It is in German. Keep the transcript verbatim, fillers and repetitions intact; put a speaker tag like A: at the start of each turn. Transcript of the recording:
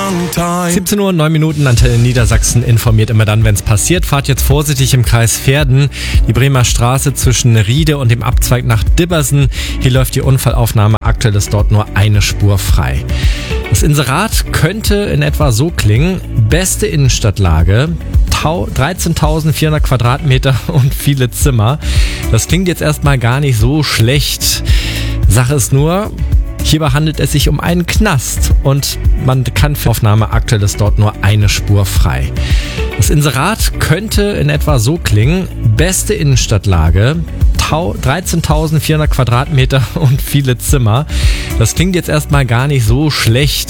A: siebzehn Uhr, neun Minuten, Antenne Niedersachsen informiert immer dann, wenn es passiert. Fahrt jetzt vorsichtig im Kreis Verden, die Bremer Straße zwischen Riede und dem Abzweig nach Dibbersen. Hier läuft die Unfallaufnahme, aktuell ist dort nur eine Spur frei. Das Inserat könnte in etwa so klingen: beste Innenstadtlage, dreizehntausendvierhundert Quadratmeter und viele Zimmer. Das klingt jetzt erstmal gar nicht so schlecht. Sache ist nur, hierbei handelt es sich um einen Knast und man kann für Aufnahme, aktuell ist dort nur eine Spur frei. Das Inserat könnte in etwa so klingen: beste Innenstadtlage, dreizehntausendvierhundert Quadratmeter und viele Zimmer. Das klingt jetzt erstmal gar nicht so schlecht.